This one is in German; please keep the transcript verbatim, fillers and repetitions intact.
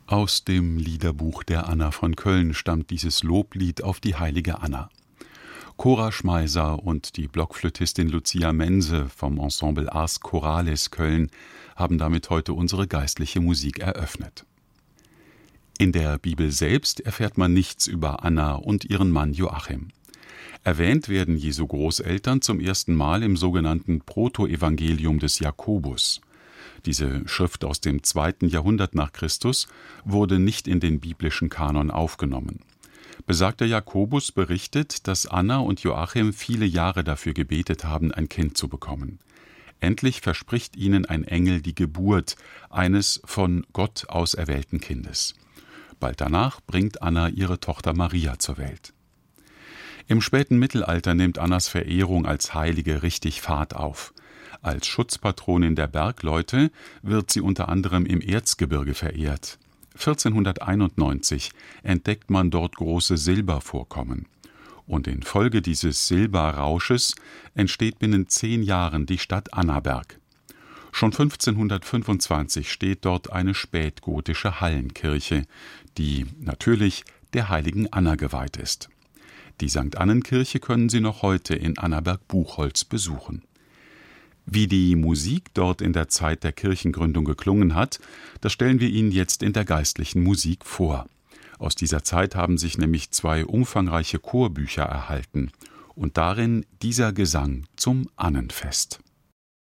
Aus dem Liederbuch der Anna von Köln stammt dieses Loblied auf die heilige Anna. Cora Schmeiser und die Blockflötistin Lucia Mense vom Ensemble Ars Chorales Köln haben damit heute unsere geistliche Musik eröffnet. In der Bibel selbst erfährt man nichts über Anna und ihren Mann Joachim. Erwähnt werden Jesu Großeltern zum ersten Mal im sogenannten Protoevangelium des Jakobus. Diese Schrift aus dem zweiten Jahrhundert nach Christus wurde nicht in den biblischen Kanon aufgenommen. Besagter Jakobus berichtet, dass Anna und Joachim viele Jahre dafür gebetet haben, ein Kind zu bekommen. Endlich verspricht ihnen ein Engel die Geburt eines von Gott auserwählten Kindes. Bald danach bringt Anna ihre Tochter Maria zur Welt. Im späten Mittelalter nimmt Annas Verehrung als Heilige richtig Fahrt auf. Als Schutzpatronin der Bergleute wird sie unter anderem im Erzgebirge verehrt. vierzehnhunderteinundneunzig entdeckt man dort große Silbervorkommen. Und infolge dieses Silberrausches entsteht binnen zehn Jahren die Stadt Annaberg. Schon fünfzehnhundertfünfundzwanzig steht dort eine spätgotische Hallenkirche, die natürlich der heiligen Anna geweiht ist. Die Sankt Annenkirche können Sie noch heute in Annaberg-Buchholz besuchen. Wie die Musik dort in der Zeit der Kirchengründung geklungen hat, das stellen wir Ihnen jetzt in der geistlichen Musik vor. Aus dieser Zeit haben sich nämlich zwei umfangreiche Chorbücher erhalten und darin dieser Gesang zum Annenfest.